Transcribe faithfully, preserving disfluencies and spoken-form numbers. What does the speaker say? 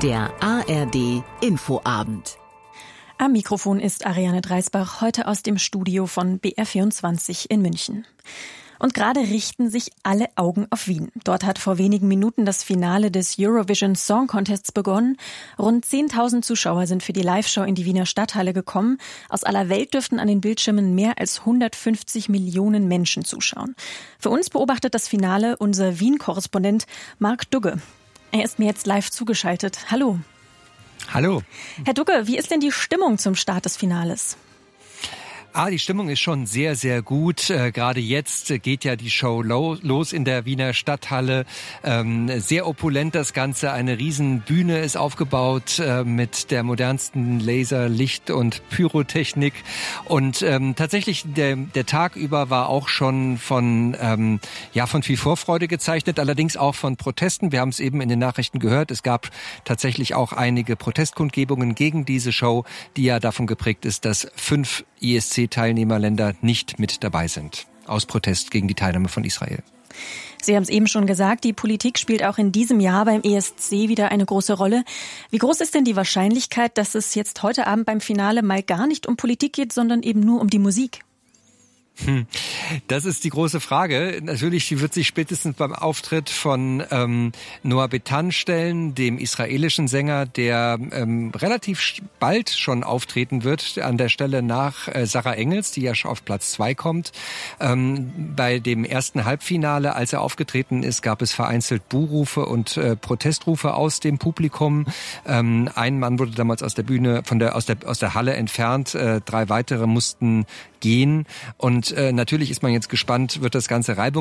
Der A R D Infoabend. Am Mikrofon ist Ariane Dreisbach, heute aus dem Studio von B R vierundzwanzig in München. Und gerade richten sich alle Augen auf Wien. Dort hat vor wenigen Minuten das Finale des Eurovision Song Contests begonnen. Rund zehntausend Zuschauer sind für die Live-Show in die Wiener Stadthalle gekommen. Aus aller Welt dürften an den Bildschirmen mehr als hundertfünfzig Millionen Menschen zuschauen. Für uns beobachtet das Finale unser Wien-Korrespondent Marc Dugge. Er ist mir jetzt live zugeschaltet. Hallo. Hallo. Herr Dugge, wie ist denn die Stimmung zum Start des Finales? Ah, die Stimmung ist schon sehr, sehr gut. Äh, gerade jetzt äh, geht ja die Show lo- los in der Wiener Stadthalle. Ähm, sehr opulent das Ganze. Eine riesen Bühne ist aufgebaut äh, mit der modernsten Laser-, Licht- und Pyrotechnik. Und ähm, tatsächlich der, der Tag über war auch schon von ähm, ja von viel Vorfreude gezeichnet, allerdings auch von Protesten. Wir haben es eben in den Nachrichten gehört. Es gab tatsächlich auch einige Protestkundgebungen gegen diese Show, die ja davon geprägt ist, dass fünf I S C-Teilnehmerländer nicht mit dabei sind, aus Protest gegen die Teilnahme von Israel. Sie haben es eben schon gesagt, die Politik spielt auch in diesem Jahr beim E S C wieder eine große Rolle. Wie groß ist denn die Wahrscheinlichkeit, dass es jetzt heute Abend beim Finale mal gar nicht um Politik geht, sondern eben nur um die Musik? Hm. Das ist die große Frage. Natürlich wird sich spätestens beim Auftritt von ähm, Noah Betan stellen, dem israelischen Sänger, der ähm, relativ bald schon auftreten wird, an der Stelle nach äh, Sarah Engels, die ja schon auf Platz zwei kommt. Ähm, bei dem ersten Halbfinale, als er aufgetreten ist, gab es vereinzelt Buhrufe und äh, Protestrufe aus dem Publikum. Ähm, ein Mann wurde damals aus der Bühne, von der aus der aus der Halle entfernt. Äh, drei weitere mussten gehen. Und äh, natürlich ist man jetzt gespannt, wird das Ganze Reibung